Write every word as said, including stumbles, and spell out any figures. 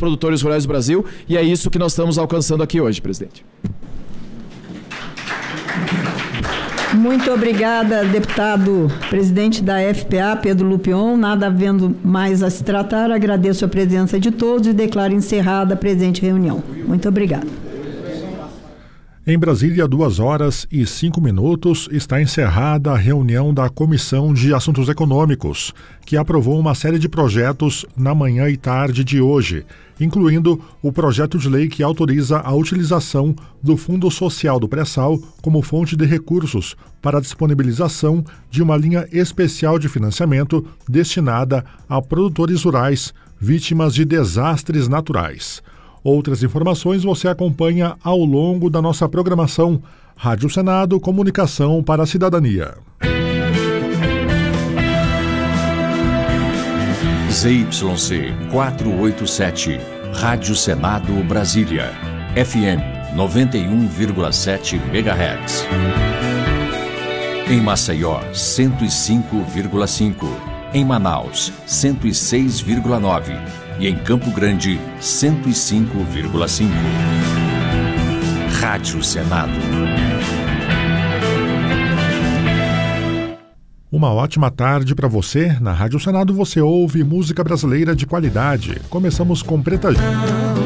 produtores rurais do Brasil, e é isso que nós estamos alcançando aqui hoje, presidente. Muito obrigada, deputado presidente da F P A, Pedro Lupion. Nada havendo mais a se tratar, agradeço a presença de todos e declaro encerrada a presente reunião. Muito obrigada. Em Brasília, duas horas e cinco minutos, está encerrada a reunião da Comissão de Assuntos Econômicos, que aprovou uma série de projetos na manhã e tarde de hoje, incluindo o projeto de lei que autoriza a utilização do Fundo Social do Pré-Sal como fonte de recursos para a disponibilização de uma linha especial de financiamento destinada a produtores rurais vítimas de desastres naturais. Outras informações você acompanha ao longo da nossa programação. Rádio Senado, comunicação para a cidadania. Z Y C quatrocentos e oitenta e sete, Rádio Senado Brasília, F M noventa e um vírgula sete megahertz. Em Maceió, cento e cinco vírgula cinco. Em Manaus, cento e seis vírgula nove. E em Campo Grande, cento e cinco vírgula cinco. Rádio Senado. Uma ótima tarde para você. Na Rádio Senado você ouve música brasileira de qualidade. Começamos com Preta Gil.